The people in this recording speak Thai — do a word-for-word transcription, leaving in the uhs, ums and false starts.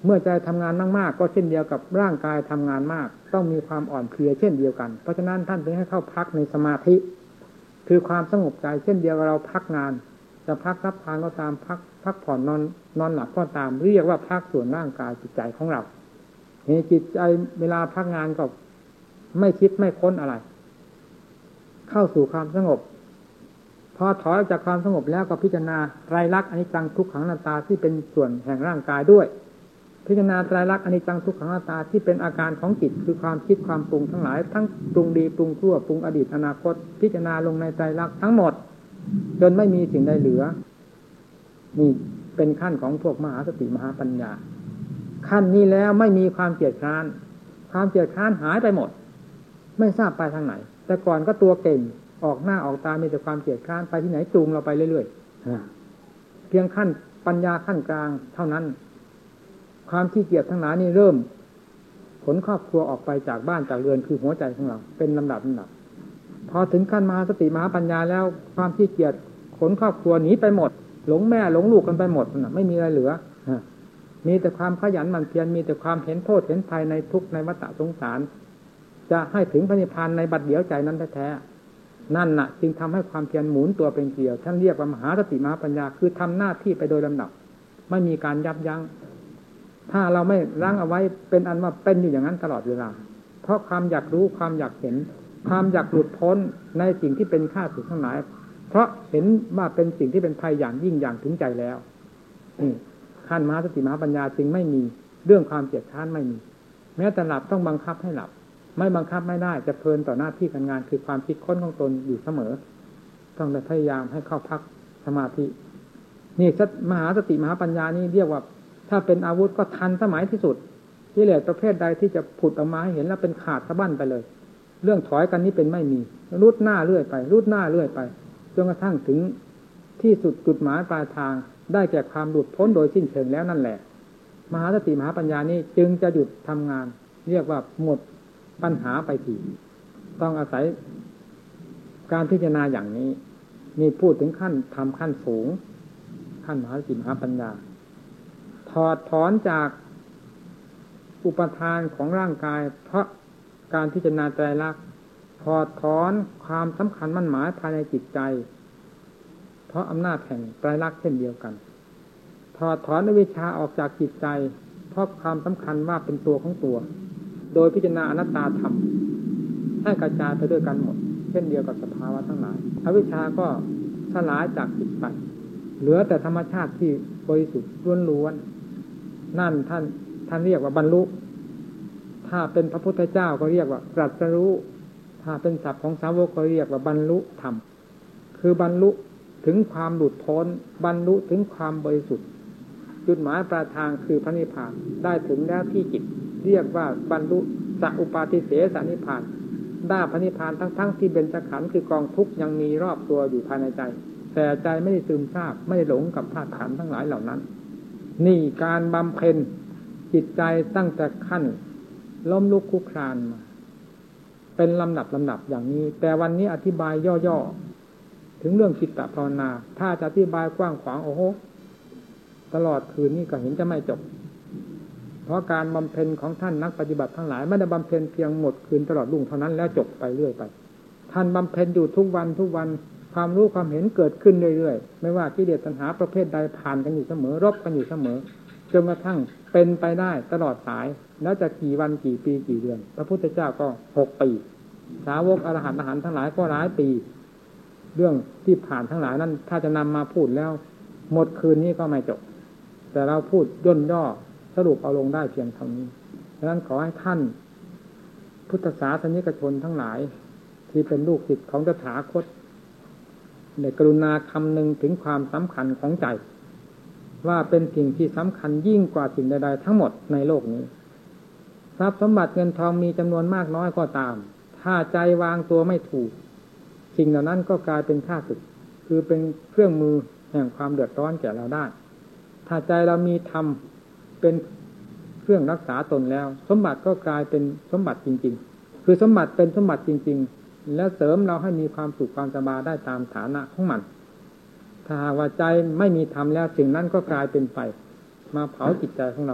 เมื่อใจทำงานมากๆก็เช่นเดียวกับร่างกายทำงานมากต้องมีความอ่อนเพลียเช่นเดียวกันเพราะฉะนั้นท่านจึงให้เข้าพักในสมาธิคือความสงบใจเช่นเดียวกับเราพักงานจะพักรับทานก็ตามพักพักผ่อนนอนนอนหลับก็ตามเรียกว่าพักส่วนร่างกายจิตใจของเราเห็นจิตใจเวลาพักงานก็ไม่คิดไม่ค้นอะไรเข้าสู่ความสงบพอถอยจากความสงบแล้วก็พิจารณาไตรลักษณ์อนิจจังทุกขังอนัตตาที่เป็นส่วนแห่งร่างกายด้วยพิจารณาไตรลักษณ์อนิจจังทุกขังอนัตตาที่เป็นอาการของจิตคือความคิดความปรุงทั้งหลายทั้งปรุงดีปรุงชั่วปรุงอดีตอนาคตพิจารณาลงในไตรลักษณ์ทั้งหมดจนไม่มีสิ่งใดเหลือนี่เป็นขั้นของพวกมหาสติมหาปัญญาขั้นนี้แล้วไม่มีความเกียจคร้านความเกียจคร้านหายไปหมดไม่ทราบไปทางไหนแต่ก่อนก็ตัวเก่งออกหน้าออกตามีแต่ความเกียจคร้านไปที่ไหนจูงเราไปเรื่อยๆเพียงขั้นปัญญาขั้นกลางเท่านั้นความขี้เกียจทั้งหลายนี่เริ่มขนครอบครัวออกไปจากบ้านจากเรือนคือหัวใจของเราเป็นลำดับลำดับพอถึงขั้นมหาสติมหาปัญญาแล้วความขี้เกียจขนครอบครัวหนีไปหมดหลงแม่หลงลูกกันไปหมดน่ะไม่มีอะไรเหลือมีแต่ความขยันหมั่นเพียรมีแต่ความเห็นโทษเห็นภัยในทุกข์ในวัฏสงสารจะให้ถึงพระนิพพานในบัดเดียวใจนั้นแท้ๆนั่นน่ะจึงทำให้ความเพียรหมุนตัวเป็นเกลียวท่านเรียกว่ามหาสติมหาปัญญาคือทำหน้าที่ไปโดยลำดับไม่มีการยับยั้งถ้าเราไม่รั้งเอาไว้เป็นอันว่าเป็นอยู่อย่างนั้นตลอดเวลาเพราะความอยากรู้ความอยากเห็นความอยากหลุดพ้นในสิ่งที่เป็นข้าศึกทั้งหลายเพราะเห็นว่าเป็นสิ่งที่เป็นภัยอย่างยิ่งอย่างถึงใจแล้วขั้นมหาสติมหาปัญญาจึงไม่มีเรื่องความเกียจคร้านไม่มีแม้แต่หลับต้องบังคับให้หลับไม่บังคับไม่ได้จะเพลินต่อหน้าที่การงานคือความคิดค้นของตนอยู่เสมอต้องได้พยายามให้เข้าพักสมาธินี่มหาสติมหาปัญญานี่เรียกว่าถ้าเป็นอาวุธก็ทันสมัยที่สุดกิเลสประเภทใดที่จะผุดออกมาให้เห็นแล้วเป็นขาดสะบั้นไปเลยเรื่องถอยกันนี้เป็นไม่มีรุดหน้าเรื่อยไปรุดหน้าเรื่อยไปจนกระทั่งถึงที่สุดจุดหมายปลายทางได้แก่ความหลุดพ้นโดยสิ้นเชิงแล้วนั่นแหละมหาสติมหาปัญญานี้จึงจะหยุดทำงานเรียกว่าหมดปัญหาไปทีต้องอาศัยการพิจารณาอย่างนี้นี่พูดถึงขั้นทำขั้นสูงขั้นมหาสติมหาปัญญาถอดถอนจากอุปทานของร่างกายเพราะการพิจารณาไตรลักษณ์ถอดถอนความสำคัญมั่นหมายภายในจิตใจเพราะอำนาจแห่งไตรลักษณ์เช่นเดียวกันถอดถอนอวิชชาออกจากจิตใจเพราะความสำคัญว่าเป็นตัวของตัวโดยพิจารณาอนัตตาธรรมให้กระจายไปด้วยกันหมดเช่นเดียวกับสภาวะทั้งหลายอวิชชาก็สลายจากจิตไปเหลือแต่ธรรมชาติที่บริสุทธิ์ล้วนๆนั่นท่านท่านเรียกว่าบรรลุถ้าเป็นพระพุทธเจ้าก็เรียกว่าตรัสรู้ถ้าเป็นศัพท์ของสาวกก็เรียกว่าบรรลุธรรมคือบรรลุถึงความหลุดพ้นบรรลุถึงความบริสุทธิ์จุดหมายปลายทางคือพระนิพพานได้ถึงแล้วที่จิตเรียกว่าบรรลุสัอุปาทิเสสนิพพานได้พระนิพพานทั้งๆที่เบญจขันธ์คือกองทุกข์ยังมีรอบตัวอยู่ภายในใจแต่ใจไม่ได้ซึมซาบไม่ได้หลงกับธาตุขันธ์ทั้งหลายเหล่านั้นนี่การบำเพ็ญจิตใจตั้งแต่ขั้นล้มลุกคลุกคลานมาเป็นลำดับลำดับอย่างนี้แต่วันนี้อธิบายย่อๆถึงเรื่องจิตตภาวนาถ้าจะอธิบายกว้างขวางโอ้โหตลอดคืนนี้ก็เห็นจะไม่จบเพราะการบำเพ็ญของท่านนักปฏิบัติทั้งหลายไม่ได้บำเพ็ญเพียงหมดคืนตลอดรุ่งเท่านั้นแล้วจบไปเรื่อยไปท่านบำเพ็ญอยู่ทุกวันทุกวันความรู้ความเห็นเกิดขึ้นเรื่อยๆไม่ว่ากิเลสตัณหาประเภทใดผ่านกันอยู่เสมอรบกันอยู่เสมอจนกระทั่งเป็นไปได้ตลอดสายแล้วจะกี่วันกี่ปีกี่เดือนพระพุทธเจ้าก็หกปีสาวกอรหันต์อรหันต์ทั้งหลายก็หลายปีเรื่องที่ผ่านทั้งหลายนั้นถ้าจะนำมาพูดแล้วหมดคืนนี้ก็ไม่จบแต่เราพูดย่นย่อสรุปเอาลงได้เพียงเท่านี้ดังนั้นขอให้ท่านพุทธศาสนิกชนทั้งหลายที่เป็นลูกศิษย์ของตถาคตได้กรุณาคำนึงถึงความสำคัญของใจว่าเป็นสิ่งที่สำคัญยิ่งกว่าสิ่งใดๆทั้งหมดในโลกนี้ทรัพย์สมบัติเงินทองมีจำนวนมากน้อยก็ตามถ้าใจวางตัวไม่ถูกสิ่งเหล่านั้นก็กลายเป็นข้าศึกคือเป็นเครื่องมือแห่งความเดือดร้อนแก่เราได้ถ้าใจเรามีธรรมเป็นเครื่องรักษาตนแล้วสมบัติก็กลายเป็นสมบัติจริงๆคือสมบัติเป็นสมบัติจริงๆแล้วเสริมเราให้มีความสุขความสบายได้ตามฐานะของมันถ้าว่าใจไม่มีธรรมแล้วสิ่งนั้นก็กลายเป็นไฟมาเผาจิตใจของเรา